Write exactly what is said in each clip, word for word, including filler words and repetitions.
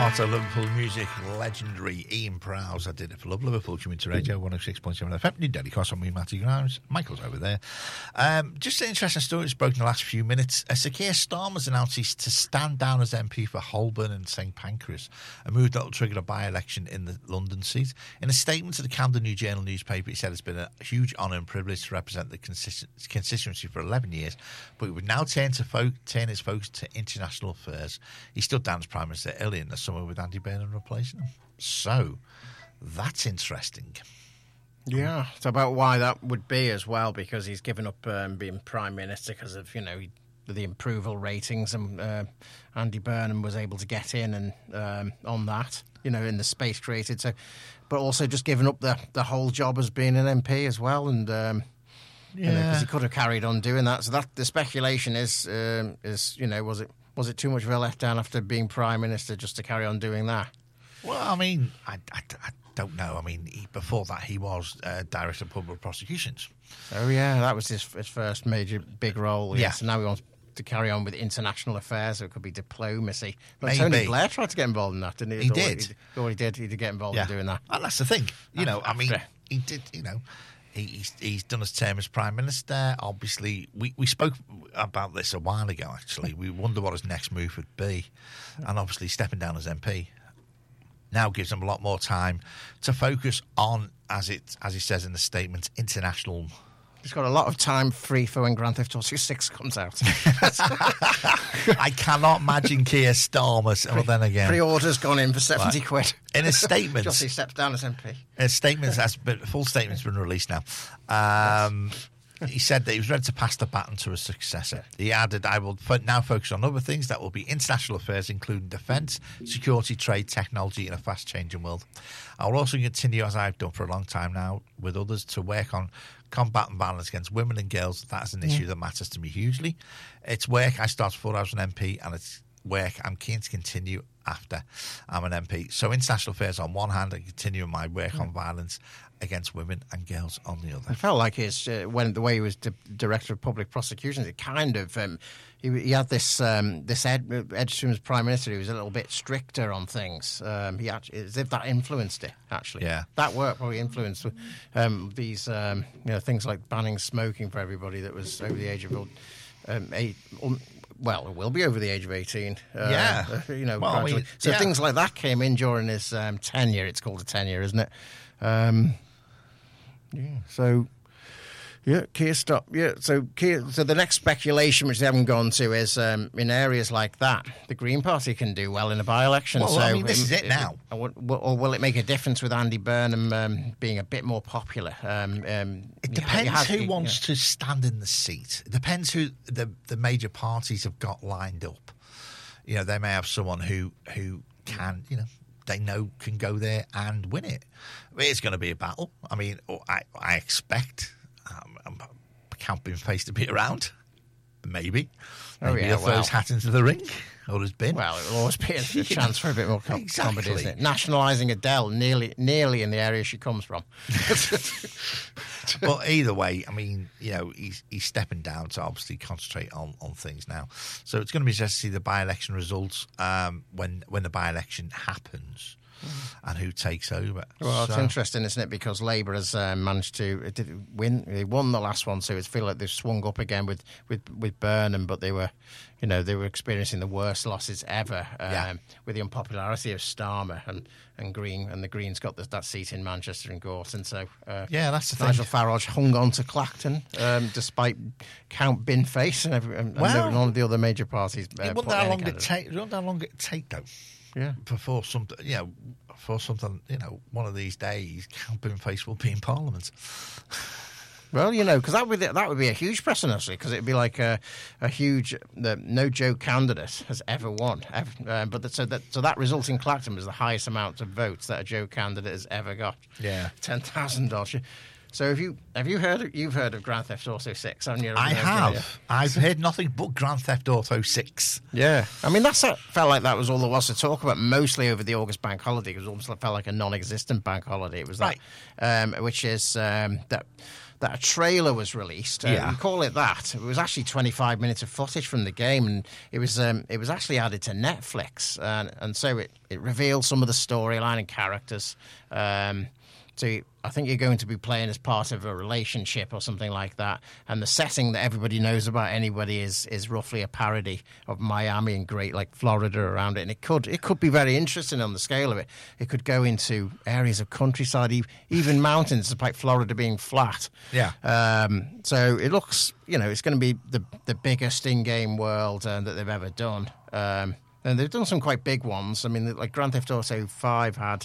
Heart of Liverpool music, legendary Ian Prowse. I did it for Love Liverpool, community radio, one oh six point seven F M. New Daily Cross on me, Matty Grimes. Michael's over there. Um, just an interesting story that's broken in the last few minutes. Uh, Sir Keir Starmer's announced he's to stand down as M P for Holborn and Saint Pancras, a move that will trigger a by-election in the London seat. In a statement to the Camden New Journal newspaper, he said it's been a huge honour and privilege to represent the consist- constituency for eleven years, but he would now turn, to fo- turn his focus to international affairs. He stood down as Prime Minister early in the summer with Andy Burnham replacing him. So, that's interesting. Yeah, it's about why that would be as well, because he's given up um, being Prime Minister because of, you know, he, the approval ratings, and uh, Andy Burnham was able to get in and um, on that, you know, in the space created. So, but also just giving up the, the whole job as being an M P as well, and um, yeah, because you know, he could have carried on doing that. So that the speculation is um, is you know, was it was it too much of a letdown after being Prime Minister just to carry on doing that? Well, I mean, I, I, I don't know. I mean, he, before that, he was uh, Director of Public Prosecutions. Oh, yeah, that was his, his first major big role. Yeah. Yes, and now he wants to carry on with international affairs, so it could be diplomacy. But Maybe. Tony Blair tried to get involved in that, didn't he? He did. He, oh, he did. He did get involved Yeah. in doing that. And that's the thing. You know, I mean, After. he did, you know, he, he's, he's done his term as Prime Minister. Obviously, we, we spoke about this a while ago, actually. We wonder what his next move would be. And obviously, stepping down as M P now gives him a lot more time to focus on, as it as he says in the statement, international. He's got a lot of time free for when Grand Theft Auto six comes out. I cannot imagine Keir Starmer. Well, then again, Pre-order's gone in for seventy Right. quid. In a statement, Just he steps down as M P. a statement has been, full statement's been released now. Um, he said that he was ready to pass the baton to a successor. He added, I will fo- now focus on other things that will be international affairs, including defence, security, trade, technology in a fast-changing world. I will also continue, as I've done for a long time now, with others, to work on combat and violence against women and girls. That's an issue that matters to me hugely. It's work I started before I was an M P, and it's work I'm keen to continue after I'm an M P. So international affairs on one hand, and continue my work on violence against women and girls on the other. I felt like his uh, when the way he was di- director of public prosecutions, it kind of um, he, he had this um, this Ed, Ed Sheeran's prime minister who was a little bit stricter on things. Um, he actually, as if that influenced it. Actually, Yeah. that work probably influenced um, these um, you know, things like banning smoking for everybody that was over the age of um, eight. Um, well, it will be over the age of eighteen. Uh, Yeah. uh, you know. Well, I mean, gradually. so yeah. things like that came in during his um, tenure. It's called a tenure, isn't it? Um, Yeah. So, yeah, Keir stop. Yeah. So, Keir, so the next speculation, which they haven't gone to, is um, in areas like that, the Green Party can do well in a by-election. Well, so, I mean, this um, is it now. Or, or will it make a difference with Andy Burnham um, being a bit more popular? Um, um, It he- depends he has- who he- wants yeah. to stand in the seat. It depends who the, the major parties have got lined up. You know, they may have someone who who can, you know, they know can go there and win it. It's going to be a battle. I mean, I, I expect um, um, Count Binface to be around. Maybe. Oh, Maybe yeah, he'll throw his well. hat into the ring. Or has been. Well, it'll always be a, a chance for a bit more com- Exactly. comedy, isn't it? Nationalising Adele nearly, nearly in the area she comes from. But either way, I mean, you know, he's he's stepping down to obviously concentrate on, on things now. So it's going to be interesting to see the by-election results um, when when the by-election happens and who takes over. Well, so, it's interesting, isn't it? Because Labour has uh, managed to it did win. They won the last one, so it feel like they've swung up again with, with, with Burnham. But they were, you know, they were experiencing the worst losses ever um, Yeah. with the unpopularity of Starmer and, and Green, and the Greens got the, that seat in Manchester and Gorton. So uh, Yeah, that's the thing. Nigel Farage hung on to Clacton um, despite Count Binface and, every, and, Well, and none of the other major parties. Uh, It put wonder how any long it candidate. take. Wonder how long it take though. Yeah. Before something, you know, for something, you know, one of these days, Count Binface will be in Parliament. Well, you know, because that would that would be a huge precedent, actually, because it'd be like a, a huge the no Joe candidate has ever won, ever, uh, but that, so that so that result in Clacton was the highest amount of votes that a Joe candidate has ever got. Yeah. ten thousand dollars. So have you have you heard of, you've heard of Grand Theft Auto six? Haven't you? I have. I've heard nothing but Grand Theft Auto six. Yeah, I mean that's a, felt like that was all there was to talk about, mostly over the August bank holiday. It was almost felt like a non-existent bank holiday. It was that, right. um, which is um, that. that a trailer was released. Uh, yeah. We call it that. It was actually twenty-five minutes of footage from the game, and it was um, it was actually added to Netflix, and and so it, it revealed some of the storyline and characters. Um, so I think you're going to be playing as part of a relationship or something like that, and the setting that everybody knows about anybody is is roughly a parody of Miami and great like Florida around it, and it could it could be very interesting on the scale of it. It could go into areas of countryside, even mountains, despite Florida being flat. Yeah. Um, so it looks, you know, it's going to be the the biggest in-game world uh, that they've ever done, um, and they've done some quite big ones. I mean, like Grand Theft Auto five had.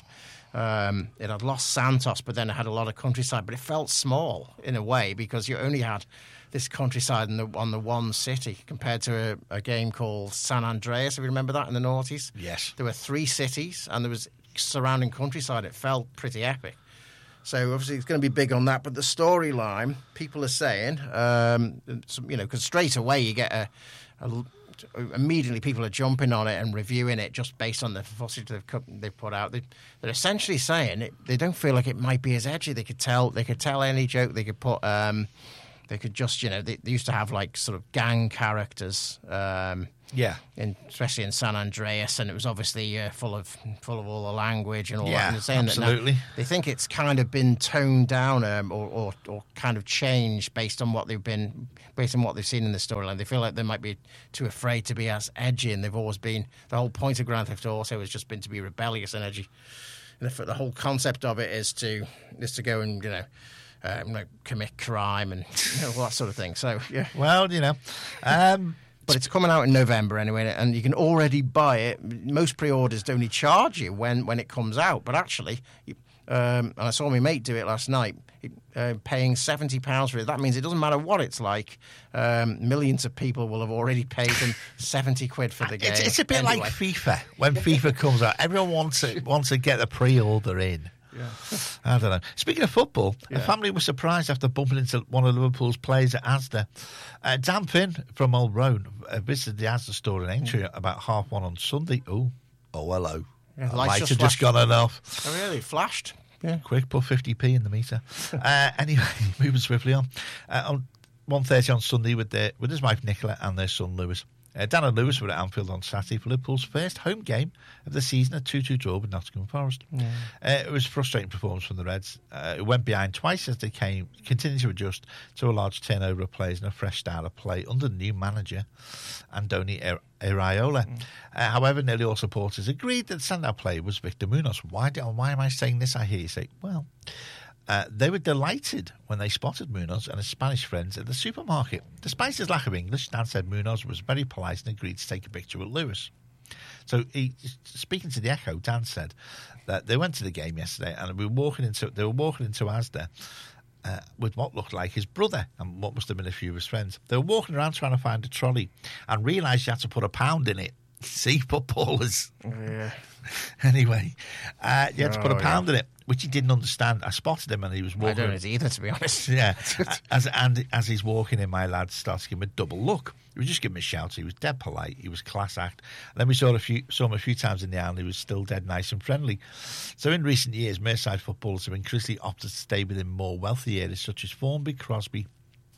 Um, it had Los Santos, but then it had a lot of countryside, but it felt small in a way because you only had this countryside in the, on the one city compared to a, a game called San Andreas, if you remember that, in the noughties. Yes. There were three cities and there was surrounding countryside. It felt pretty epic. So obviously it's going to be big on that, but the storyline, people are saying, um, some, you know, because straight away you get a... a immediately people are jumping on it and reviewing it just based on the footage they've, they've put out. They, they're essentially saying it, they don't feel like it might be as edgy. They could tell they could tell any joke. They could put um, they could just, you know, they, they used to have like sort of gang characters. Um, yeah, in, especially in San Andreas, and it was obviously uh, full of full of all the language and all yeah, that. And they're saying absolutely. That now, they think it's kind of been toned down um, or, or or kind of changed based on what they've been based on what they've seen in the storyline. They feel like they might be too afraid to be as edgy, and they've always been. The whole point of Grand Theft Auto has just been to be rebellious and edgy. And the, the whole concept of it is to is to go and you know. Um, like commit crime and you know, all that sort of thing. So yeah. Well, you know. Um, But it's coming out in November anyway, and you can already buy it. Most pre-orders don't only charge you when, when it comes out, but actually, um, and I saw my mate do it last night, uh, paying seventy pounds for it. That means it doesn't matter what it's like. Um, millions of people will have already paid them seventy quid for the game. It's, it's a bit anyway. like FIFA. When FIFA comes out, everyone wants to, wants to get the pre-order in. Yeah. I don't know. Speaking of football, yeah. a family was surprised after bumping into one of Liverpool's players at Asda. Uh, Dan Finn from Old Roan uh, visited the Asda store in Aintree mm. about half one on Sunday. Oh, oh, hello. Yeah, the lights lights just have just gone off. Oh, really? Flashed? Yeah. Quick, put fifty p in the meter. uh, anyway, moving swiftly on. Uh, on one thirty on Sunday with their, with his wife Nicola and their son Lewis. Uh, Dan and Lewis were at Anfield on Saturday for Liverpool's first home game of the season, a two two draw with Nottingham Forest. Yeah. Uh, it was a frustrating performance from the Reds. Uh, it went behind twice as they came, continued to adjust to a large turnover of players and a fresh style of play under the new manager, Andoni Iraola. Mm. Uh, however, nearly all supporters agreed that the standout player was Victor Munoz. Why, do, why am I saying this? I hear you say, well... Uh, they were delighted when they spotted Munoz and his Spanish friends at the supermarket. Despite his lack of English, Dan said Munoz was very polite and agreed to take a picture with Lewis. So, he, speaking to the Echo, Dan said that they went to the game yesterday and we were walking into they were walking into Asda uh, with what looked like his brother and what must have been a few of his friends. They were walking around trying to find a trolley and realised you had to put a pound in it. See, footballers. Yeah. Anyway, uh, you had to put oh, a pound yeah. in it, which he didn't understand. I spotted him and he was walking. I don't know either, to be honest. Yeah. as and as he's walking in, my lad starts to give him a double look. He was just giving him a shout. He was dead polite. He was class act. And then we saw a few, saw him a few times in the alley. He was still dead nice and friendly. So in recent years, Merseyside footballers have increasingly opted to stay within more wealthy areas such as Formby, Crosby,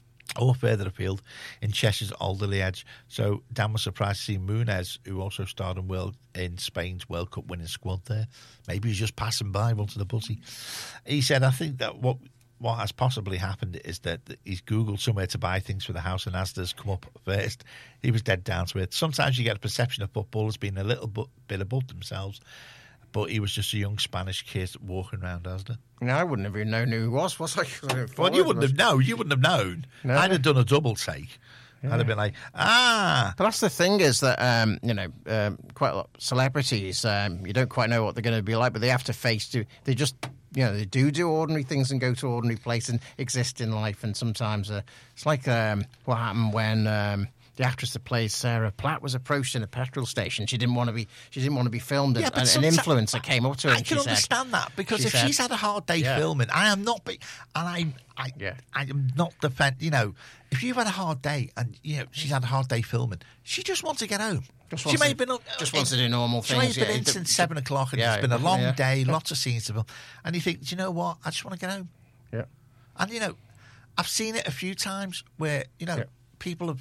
or further afield in Cheshire's Alderley Edge. So Dan was surprised to see Munez, who also starred in, world, in Spain's World Cup winning squad there. Maybe he's just passing by, wanted a buzzy. He said, I think that what what has possibly happened is that he's Googled somewhere to buy things for the house and Asda's come up first. He was dead down to it. Sometimes you get a perception of footballers being a little bit above themselves, but he was just a young Spanish kid walking around Asda. No, I wouldn't have even known who he was. What's like? Well, you wouldn't have known. You wouldn't have known. No. I'd have done a double take. Yeah. I'd have been like, ah. But that's the thing is that, um, you know, um, quite a lot of celebrities, um, you don't quite know what they're going to be like, but they have to face, to, they just, you know, they do do ordinary things and go to ordinary places and exist in life. And sometimes uh, it's like um, what happened when... Um, the actress that plays Sarah Platt was approached in a petrol station. She didn't want to be. She didn't want to be filmed. Yeah, and an influencer came up to her. I and can she understand said, that because she if said, she's had a hard day yeah. filming, I am not. Be, and I, I, Yeah. I am not defend. You know, if you've had a hard day and you know she's had a hard day filming, she just wants to get home. Just she wants may to- have been. just wants to do normal She may things, have been yeah. in The- since the- seven o'clock, and yeah, it's been a long yeah. day, lots of scenes to film, and you think, do you know what? I just want to get home. Yeah. And you know, I've seen it a few times where you know Yeah. people have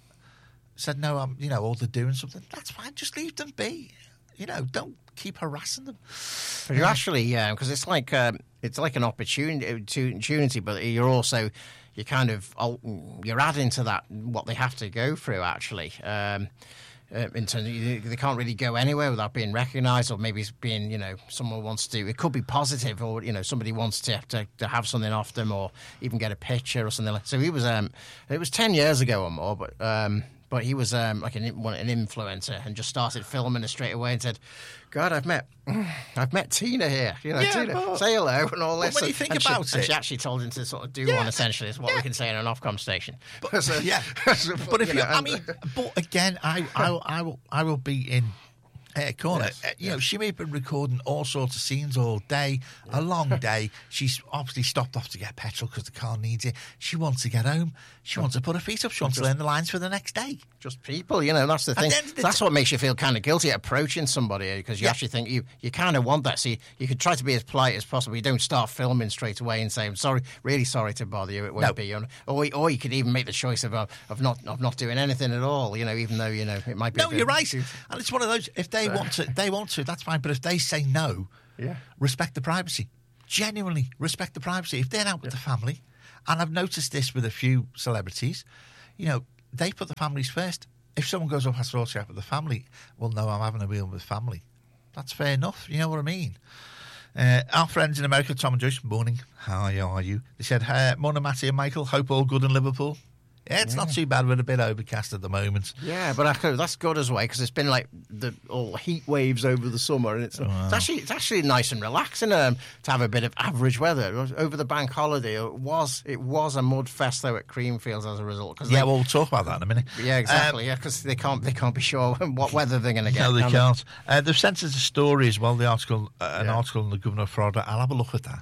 said no, I'm you know, or they're doing something. That's fine. Just leave them be. You know, don't keep harassing them. You actually, yeah, because it's like um, it's like an opportunity, opportunity, but you're also you kind of you're adding to that what they have to go through. Actually, um, uh, in terms of, they can't really go anywhere without being recognised, or maybe it's being you know someone wants to. It could be positive, or you know somebody wants to to, to have something off them, or even get a picture or something like. So he was um, it was ten years ago or more, but. Um, But he was um, like an, an influencer and just started filming her straight away and said, "God, I've met, I've met Tina here. You know, Yeah, Tina, but- say hello and all but this." when you and, think and about she, and it- she actually told him to sort of do Yeah. one. Essentially, is what Yeah. we can say in an Ofcom station. But, yeah, but if you, know, I and- mean, but again, I, I, will- I will, I will be in a corner. Yes, Uh, you know, she may have been recording all sorts of scenes all day, a long day. She's obviously stopped off to get petrol because the car needs it. She wants to get home. She wants to put her feet up. She wants to learn the lines for the next day. Just people, you know, that's the At thing. the end of the That's t- what makes you feel kind of guilty approaching somebody because you Yeah. actually think you, you kind of want that. So you, you could try to be as polite as possible. You don't start filming straight away and say, "I'm sorry, really sorry to bother you. It won't No. be." Or, or you could even make the choice of uh, of not of not doing anything at all. You know, even though you know it might be. No, a bit- you're right. And it's one of those. If they want to, they want to. That's fine. But if they say no, Yeah. respect the privacy. Genuinely respect the privacy. If they're out with the family, and I've noticed this with a few celebrities, you know, they put the families first. If someone goes off, has to also have with the family. Well, no, I'm having a meal with family. That's fair enough. You know what I mean? Uh, our friends in America, Tom and Joyce, morning. How are you? They said, uh, morning, Matty and Michael. Hope all good in Liverpool. Yeah, it's not too bad. We're a bit overcast at the moment. Yeah, but I, that's good as well because it's been like the all heat waves over the summer, and it's, it's actually it's actually nice and relaxing um, to have a bit of average weather over the bank holiday. It was it was a mud fest though at Creamfields as a result. Cause Yeah, they, well, we'll talk about that in a minute. yeah, exactly. Um, yeah, because they can't they can't be sure what weather they're going to get. No, they can can't. Uh, they've sent us a story as well. The article, uh, an Yeah. article on the Governor of Florida. I'll have a look at that.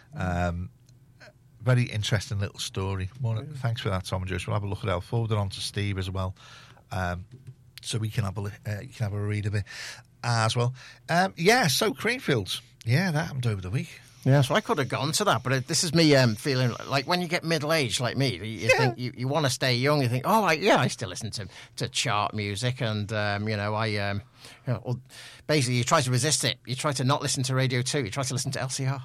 Um, very interesting little story. Well, thanks for that, Tom and Joyce. We'll have a look at it. I'll forward it on to Steve as well, um, so we can have a li- uh, you can have a read of it as well. Um, yeah. So Creamfields. Yeah, that happened over the week. Yeah, so I could have gone to that, but it, this is me um, feeling like when you get middle aged like me, you, you Yeah. think you, you want to stay young. You think, oh, I, yeah, I still listen to, to chart music, and um, you know, I um, you know, well, basically you try to resist it. You try to not listen to Radio Two. You try to listen to L C R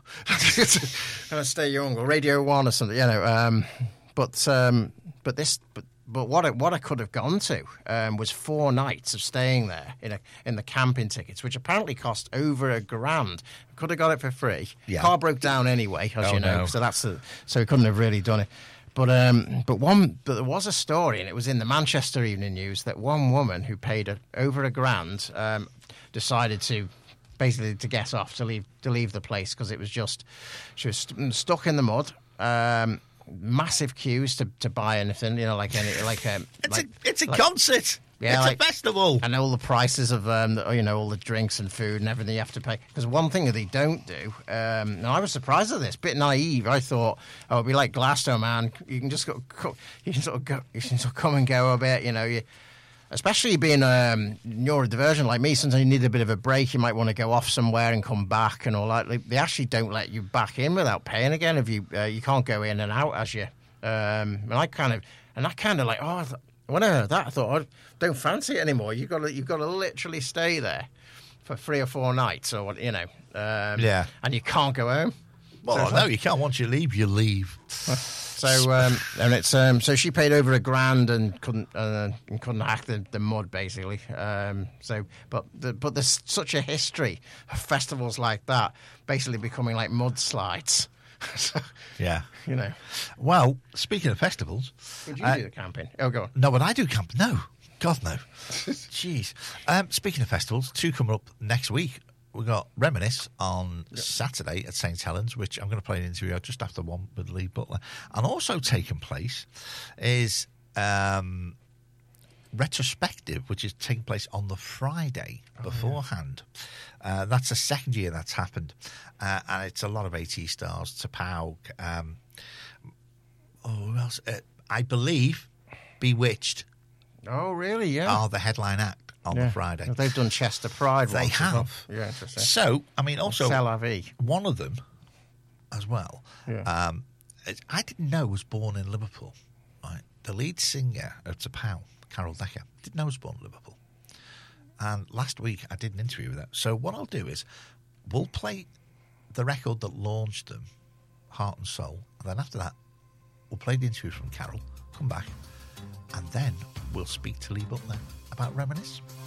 and stay young, or Radio One or something. You know, um, but um, but this but. But what I, what I could have gone to um, was four nights of staying there in a in the camping tickets, which apparently cost over a grand. Could have got it for free. Yeah. Car broke down anyway, as Oh, you know, no. so that's a, so we couldn't have really done it. But um, but one but there was a story, and it was in the Manchester Evening News that one woman who paid a, over a grand um, decided to. Basically, to get off to leave to leave the place because it was just she was st- stuck in the mud. Um, massive queues to, to buy anything, you know, like any like um, It's like, a it's a like- concert. Yeah, it's like- a festival. and all the prices of um, the, you know, all the drinks and food and everything you have to pay. Because one thing that they don't do, um, and I was surprised at this, bit naive. I thought, oh, it'd be like Glasgow, man. You can just go, co- you can sort of go, you can sort of come and go a bit, you know. You, especially being um, neurodivergent like me, sometimes you need a bit of a break. You might want to go off somewhere and come back and all that. Like, they actually don't let you back in without paying again. If you uh, you can't go in and out as you. Um, and I kind of and I kind of like oh. I th- When I heard that, I thought, I don't fancy it anymore. You've got to, you've got to literally stay there for three or four nights, or what, you know. Um, Yeah. And you can't go home. Well, So- no, you can't. Once you leave, you leave. So, um, and it's um, so she paid over a grand and couldn't uh, and couldn't hack the, the mud basically. Um, so, but the, but there's such a history of festivals like that basically becoming like mudslides. So, Yeah. you know, Well, speaking of festivals, would you Uh, do the camping? Oh, go on. no, but I do camp. No, God no. Jeez. Um, speaking of festivals, two coming up next week. We've got Reminisce on Saturday at Saint Helens, which I'm going to play an interview out just after one with Lee Butler. And also taking place is um, retrospective, which is taking place on the Friday oh, beforehand. Yeah. Uh, that's the second year that's happened. Uh, and it's a lot of AT stars, Tapau. Um, oh, who else? Uh, I believe Bewitched. Oh, really? Yeah. Are the headline act on yeah. the Friday. Well, they've done Chester Pride. They have. Well. Yeah, interesting. So, I mean, also, Tel Aviv. One of them as well, yeah. um, I didn't know was born in Liverpool. Right, the lead singer of Tapau, Carol Decker, didn't know was born in Liverpool. And last week I did an interview with her. So what I'll do is we'll play the record that launched them, Heart and Soul, and then after that we'll play the interview from Carol, come back, and then we'll speak to Lee Butler about Reminisce.